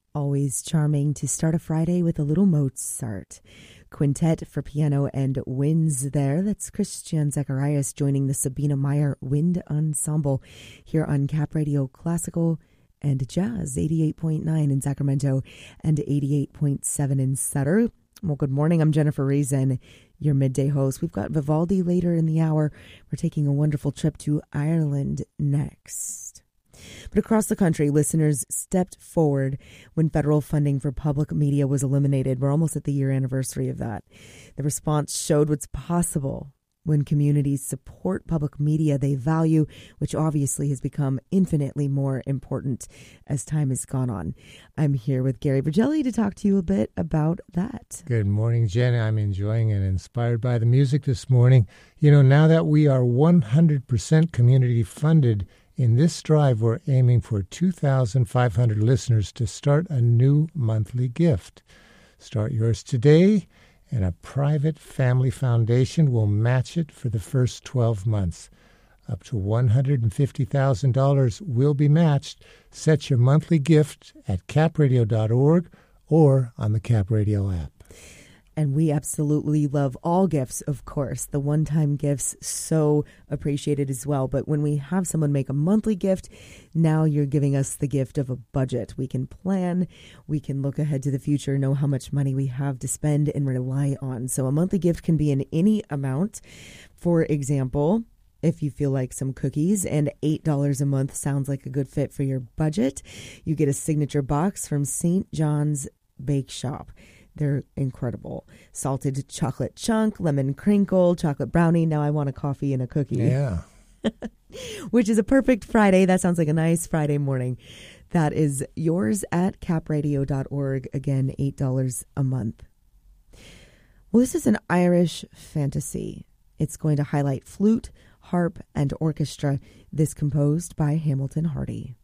Always charming to start a Friday with a little Mozart. Quintet for piano and winds there. That's Christian Zacharias joining the Sabina Meyer Wind Ensemble here on Cap Radio Classical and Jazz, 88.9 in Sacramento and 88.7 in Sutter. Well, good morning. I'm Jennifer Reason, your midday host. We've got Vivaldi later in the hour. We're taking a wonderful trip to Ireland next. But across the country, listeners stepped forward when federal funding for public media was eliminated. We're almost at the year anniversary of that. The response showed what's possible when communities support public media they value, which obviously has become infinitely more important as time has gone on. I'm here with Gary Vergelli to talk to you a bit about that. Good morning, Jen. I'm enjoying and inspired by the music this morning. You know, now that we are 100% community funded, in this drive, we're aiming for 2,500 listeners to start a new monthly gift. Start yours today, and a private family foundation will match it for the first 12 months. Up to $150,000 will be matched. Set your monthly gift at capradio.org or on the Cap Radio app. And we absolutely love all gifts, of course. The one-time gifts, so appreciated as well. But when we have someone make a monthly gift, now you're giving us the gift of a budget. We can plan, we can look ahead to the future, know how much money we have to spend and rely on. So a monthly gift can be in any amount. For example, if you feel like some cookies and $8 a month sounds like a good fit for your budget, you get a signature box from St. John's Bake Shop. They're incredible. Salted chocolate chunk, lemon crinkle, chocolate brownie. Now I want a coffee and a cookie. Yeah. Which is a perfect Friday. That sounds like a nice Friday morning. That is yours at capradio.org. Again, $8 a month. Well, this is an Irish fantasy. It's going to highlight flute, harp, and orchestra. This composed by Hamilton Hardy.